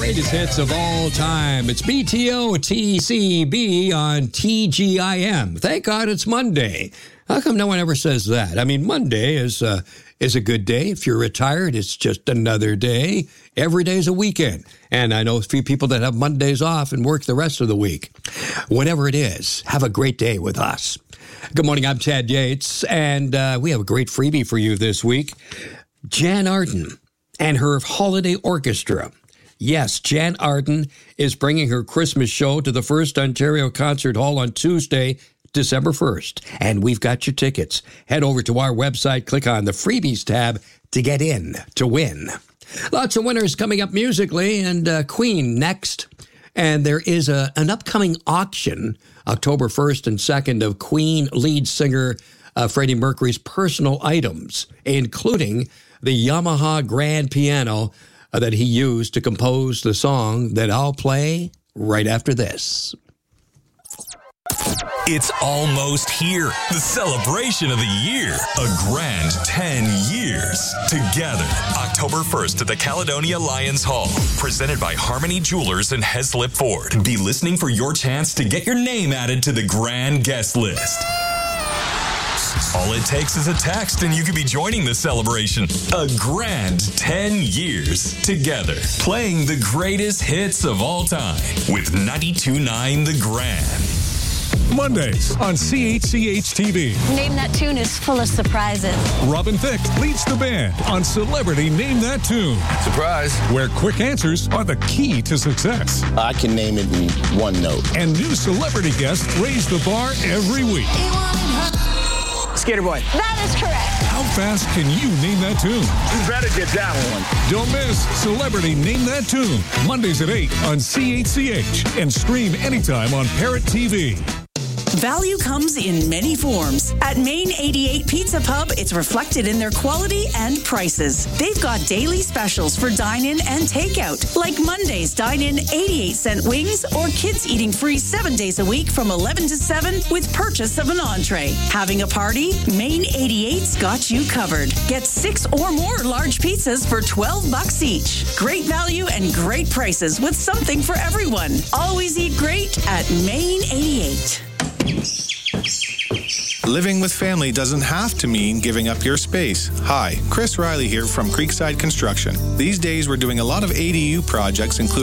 greatest hits of all time. It's BTO-TCB on TGIM. Thank God it's Monday. How come no one ever says that? I mean, Monday is a good day. If you're retired, it's just another day. Every day's a weekend. And I know a few people that have Mondays off and work the rest of the week. Whatever it is, have a great day with us. Good morning, I'm Ted Yates, and we have a great freebie for you this week. Jan Arden and her Holiday Orchestra. Yes, Jan Arden is bringing her Christmas show to the First Ontario Concert Hall on Tuesday, December 1st. And we've got your tickets. Head over to our website, click on the Freebies tab to get in to win. Lots of winners coming up musically, and Queen next. And there is an upcoming auction, October 1st and 2nd, of Queen lead singer Freddie Mercury's personal items, including the Yamaha grand piano that he used to compose the song that I'll play right after this. It's almost here. The celebration of the year. A grand 10 years together. October 1st at the Caledonia Lions Hall. Presented by Harmony Jewelers and Heslip Ford. Be listening for your chance to get your name added to the grand guest list. All it takes is a text and you could be joining the celebration. A grand 10 years together. Playing the greatest hits of all time with 92.9 The Grand. Mondays on CHCH-TV. Name That Tune is full of surprises. Robin Thicke leads the band on Celebrity Name That Tune. Surprise. Where quick answers are the key to success. I can name it in one note. And new celebrity guests raise the bar every week. Skater Boy. That is correct. How fast can you name that tune? You better get that one. Don't miss Celebrity Name That Tune. Mondays at 8 on CHCH. And stream anytime on Parrot TV. Value comes in many forms. At Main 88 Pizza Pub, it's reflected in their quality and prices. They've got daily specials for dine-in and takeout, like Monday's dine-in 88-cent wings or kids eating free 7 days a week from 11 to 7 with purchase of an entree. Having a party? Main 88's got you covered. Get 6 or more large pizzas for $12 each. Great value and great prices with something for everyone. Always eat great at Main 88. Living with family doesn't have to mean giving up your space. Hi, Chris Riley here from Creekside Construction. These days we're doing a lot of ADU projects, including